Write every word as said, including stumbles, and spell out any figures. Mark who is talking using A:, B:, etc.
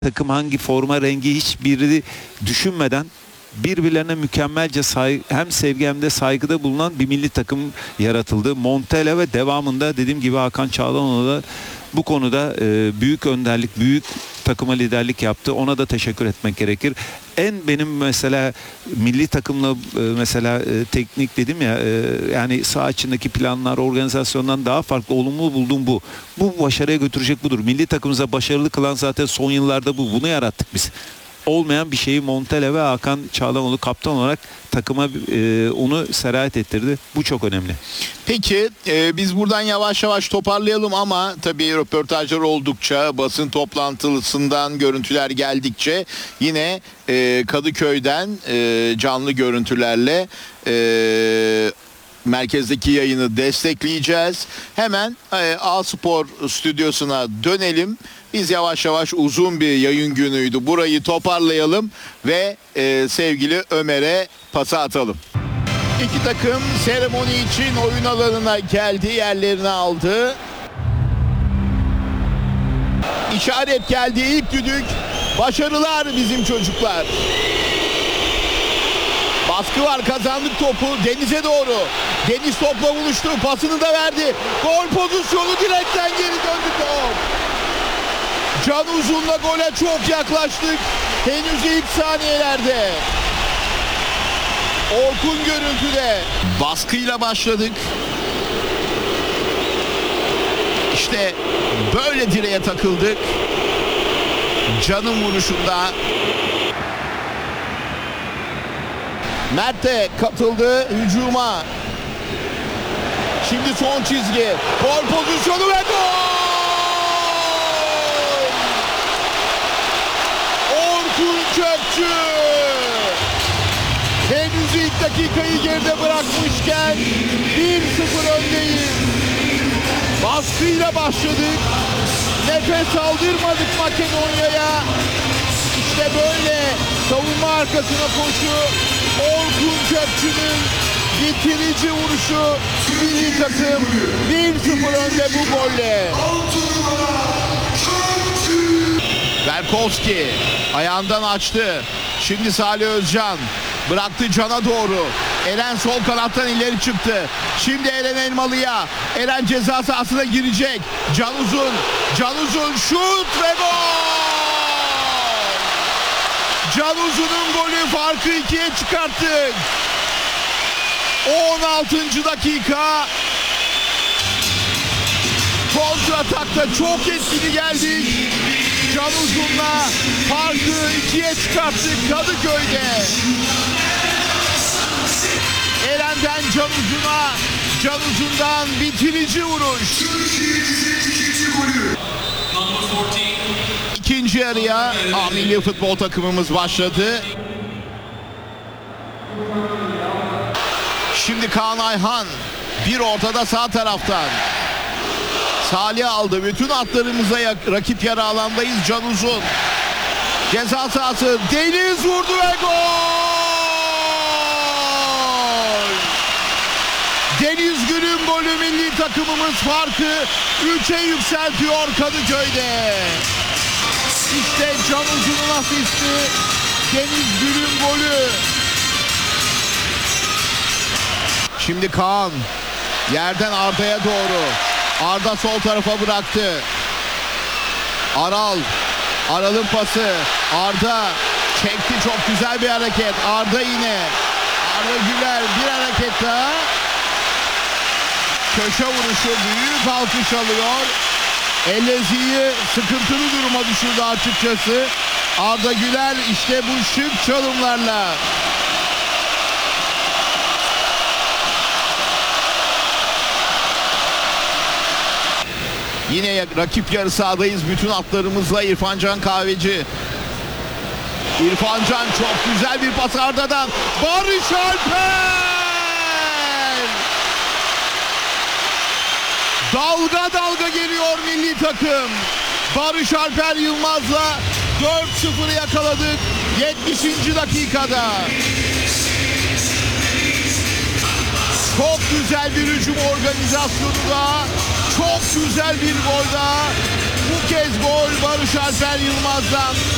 A: takım hangi forma rengi hiçbiri düşünmeden birbirlerine mükemmelce saygı, hem sevgi hem de saygıda bulunan bir milli takım yaratıldı. Montella ve devamında dediğim gibi Hakan Çalhanoğlu da bu konuda e, büyük önderlik, büyük takıma liderlik yaptı. Ona da teşekkür etmek gerekir. En benim mesela milli takımla e, mesela e, teknik dedim ya e, yani saha içindeki planlar, organizasyondan daha farklı olumlu bulduğum bu. Bu başarıya götürecek budur. Milli takımımıza başarılı kılan zaten son yıllarda bu. Bunu yarattık biz. Olmayan bir şeyi Montella ve Hakan Çalhanoğlu kaptan olarak takıma e, onu sirayet ettirdi. Bu çok önemli.
B: Peki e, biz buradan yavaş yavaş toparlayalım ama tabii röportajlar oldukça, basın toplantısından görüntüler geldikçe yine e, Kadıköy'den e, canlı görüntülerle e, merkezdeki yayını destekleyeceğiz. Hemen e, A-Spor stüdyosuna dönelim. Biz yavaş yavaş uzun bir yayın günüydü. Burayı toparlayalım ve e, sevgili Ömer'e pası atalım. İki takım seremoni için oyun alanına geldi, yerlerini aldı. İşaret geldi, ilk düdük. Başarılar bizim çocuklar. Baskı var, kazandık topu Deniz'e doğru. Deniz topla buluştu, pasını da verdi. Gol pozisyonu, direkten geri döndü top. Can Uzun'la gole çok yaklaştık. Henüz ilk saniyelerde. Orkun görüntüde. Baskıyla başladık. İşte böyle direğe takıldık. Can'ın vuruşunda. Mert de katıldı hücuma. Şimdi son çizgi. Gol pozisyonu ve gol! Orkun Kökçü! Henüz ilk dakikayı geride bırakmışken bir sıfır öndeyiz. Baskıyla başladık. Nefes aldırmadık Makedonya'ya. İşte böyle savunma arkasına koşu. Orkun Kökçü'nün bitirici vuruşu. Milli takım bir sıfır önde bu golle. Berkowski ayağından açtı. Şimdi Salih Özcan bıraktı Can'a doğru. Eren sol kanattan ileri çıktı. Şimdi Eren Elmalı'ya. Eren ceza sahasına girecek. Can Uzun. Can Uzun şut ve gol! Can Uzun'un golü, farkı ikiye çıkarttık. on altıncı dakika. Kontratakta çok etkili geldik. Can Uzun'la farkı ikiye çıkarttık Kadıköy'de. Eren'den Can Uzun'a, Can Uzun'dan bitirici vuruş. İkinci yarıya A milli futbol takımımız başladı. Şimdi Kaan Ayhan bir ortada sağ taraftan. Salih aldı. Bütün atlarımıza rakip yarı alandayız. Can Uzun. Ceza sahası. Deniz vurdu ve gol! Deniz Gül'ün golü, milli takımımız farkı üçe yükseltiyor Kadıköy'de. İşte Can Uzun'un asisti. Deniz Gül'ün golü. Şimdi Kaan yerden Arda'ya doğru. Arda sol tarafa bıraktı. Aral. Aral'ın pası. Arda çekti, çok güzel bir hareket. Arda yine. Arda Güler bir hareket daha. Köşe vuruşu, büyük alkış alıyor. Ellezi'yi sıkıntılı duruma düşürdü açıkçası. Arda Güler işte bu şık çalımlarla. Yine rakip yarı sahadayız. Bütün atlarımızla İrfan Can Kahveci. İrfan Can çok güzel bir pas Arda'dan. Barış Alper! Dalga dalga geliyor milli takım. Barış Alper Yılmaz'la dört sıfırı yakaladık yetmişinci dakikada. Çok güzel bir hücum organizasyonu da. Çok güzel bir gol daha. Bu kez gol Barış Alper Yılmaz'dan.